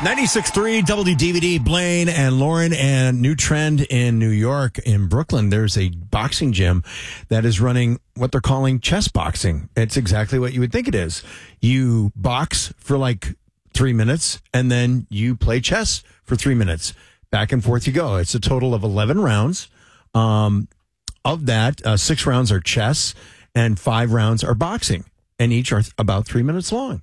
96.3 WDVD, Blaine and Lauren, and new trend in New York, in Brooklyn. There's a boxing gym that is running what they're calling chess boxing. It's exactly what you would think it is. You box for like 3 minutes, and then you play chess for 3 minutes. Back and forth you go. It's a total of 11 rounds. Of that, 6 rounds are chess, and 5 rounds are boxing, and each are about 3 minutes long.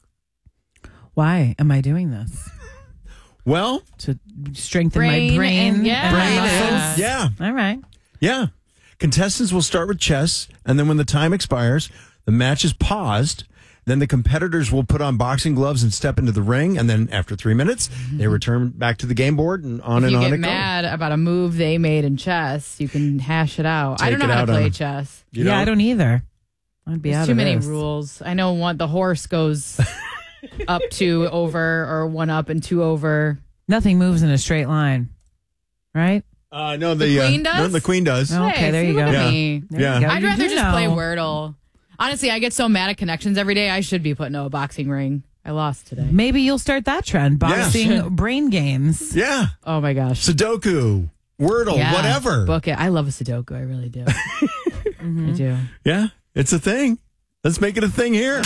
Why am I doing this? Well, to strengthen my brain and my muscles. Yeah. All right. Yeah. Contestants will start with chess, and then when the time expires, the match is paused. Then the competitors will put on boxing gloves and step into the ring, and then after 3 minutes, they return back to the game board and on and on it goes. If you get mad about a move they made in chess, you can hash it out. I don't know how to play chess. Yeah, I don't either. I'd be out of too many this. rules. I know the horse goes up 2 over or 1 up and 2 over. Nothing moves in a straight line, right? No, the queen does. No, the queen does. Okay, Hey, there you look go. at me. Yeah. I'd rather just play Wordle. Honestly, I get so mad at connections every day. I should be putting a boxing ring. I lost today. Maybe you'll start that trend. Boxing brain games. Yeah. Oh my gosh. Sudoku, Wordle, whatever. Book it. I love a Sudoku. I really do. I do. Yeah, it's a thing. Let's make it a thing here.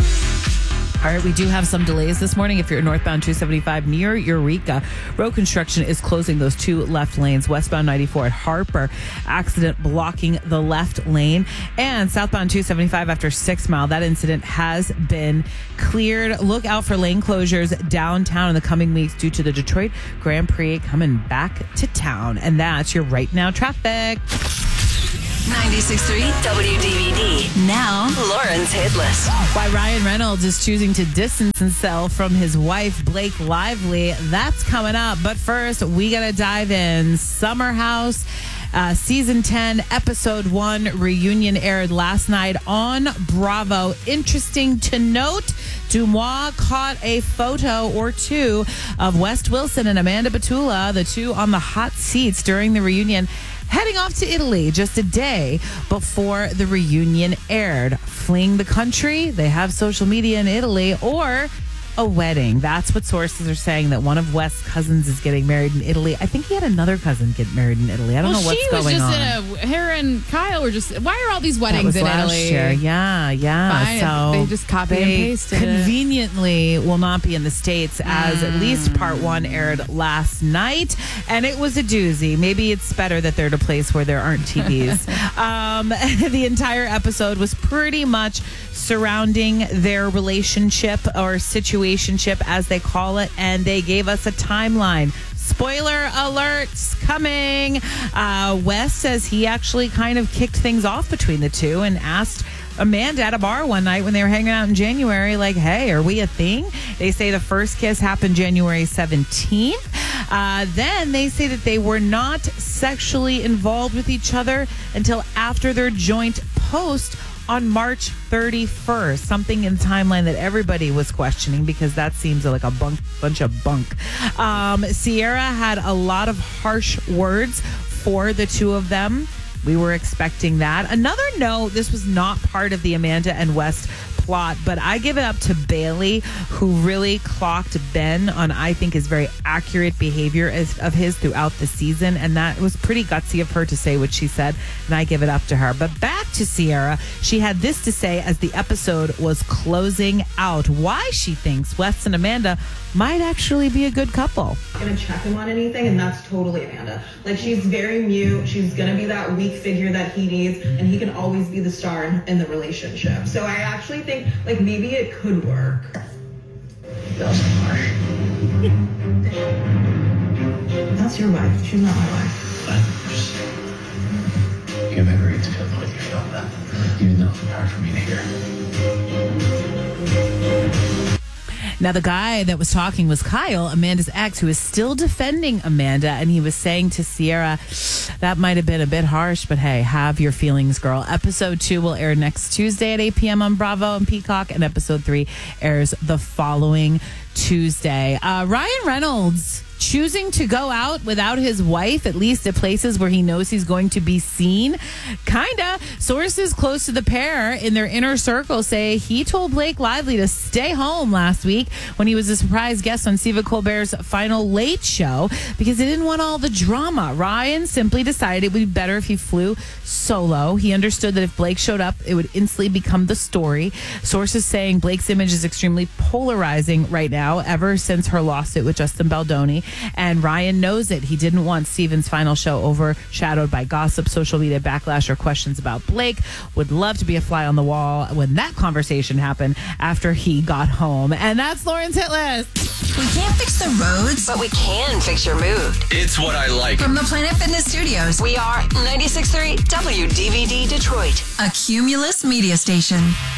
All right, we do have some delays this morning. If you're northbound 275 near Eureka, road construction is closing those 2 left lanes. Westbound 94 at Harper, accident blocking the left lane. And southbound 275 after 6 Mile, that incident has been cleared. Look out for lane closures downtown in the coming weeks due to the Detroit Grand Prix coming back to town. And that's your right now traffic. 96.3 WDVD. Now, Lauren's Hit List. Why Ryan Reynolds is choosing to distance himself from his wife, Blake Lively. That's coming up. But first, we got to dive in. Summer House, Season 10, Episode 1, reunion aired last night on Bravo. Interesting to note, Dumois caught a photo or two of West Wilson and Amanda Batula, the two on the hot seats during the reunion, heading off to Italy just a day before the reunion aired. Fleeing the country, they have social media in Italy, or a wedding. That's what sources are saying, that one of West's cousins is getting married in Italy. I think he had another cousin get married in Italy. I don't know what's going on. Her and Kyle were just, why are all these weddings in last Italy? Year. Yeah. Fine. So they just copied and pasted conveniently will not be in the States, as at least part 1 aired last night. And it was a doozy. Maybe it's better that they're at a place where there aren't TVs. The entire episode was pretty much surrounding their relationship, or situationship as they call it, and they gave us a timeline. Spoiler alerts coming. Wes says he actually kind of kicked things off between the two and asked Amanda at a bar one night when they were hanging out in January, like, hey, are we a thing? They say the first kiss happened January 17th. Then they say that they were not sexually involved with each other until after their joint post on March 31st, something in the timeline that everybody was questioning, because that seems like a bunch of bunk. Sierra had a lot of harsh words for the two of them. We were expecting that. Another note, this was not part of the Amanda and West plot, but I give it up to Bailey, who really clocked Ben on, I think, his very accurate behavior of his throughout the season, and that was pretty gutsy of her to say what she said, and I give it up to her. But back to Sierra, she had this to say as the episode was closing out, why she thinks Wes and Amanda might actually be a good couple. Gonna check him on anything, and that's totally Amanda. Like, she's very mute. She's gonna be that weak figure that he needs, and he can always be the star in the relationship. So I actually think, like, maybe it could work. That's harsh. That's your wife. She's not my wife. You have every right to feel the way you feel, that, even though it's hard for me to hear. Now, the guy that was talking was Kyle, Amanda's ex, who is still defending Amanda. And he was saying to Sierra, that might have been a bit harsh, but hey, have your feelings, girl. Episode 2 will air next Tuesday at 8 p.m. on Bravo and Peacock. And episode 3 airs the following Tuesday. Ryan Reynolds choosing to go out without his wife, at least at places where he knows he's going to be seen? Kinda. Sources close to the pair in their inner circle say he told Blake Lively to stay home last week when he was a surprise guest on Stephen Colbert's final Late Show because he didn't want all the drama. Ryan simply decided it would be better if he flew solo. He understood that if Blake showed up, it would instantly become the story. Sources saying Blake's image is extremely polarizing right now ever since her lawsuit with Justin Baldoni. And Ryan knows it. He didn't want Steven's final show overshadowed by gossip, social media backlash, or questions about Blake. Would love to be a fly on the wall when that conversation happened after he got home. And that's Lauren's Hit List. We can't fix the roads, but we can fix your mood. It's what I like. From the Planet Fitness Studios, we are 96.3 WDVD Detroit, a Cumulus media station.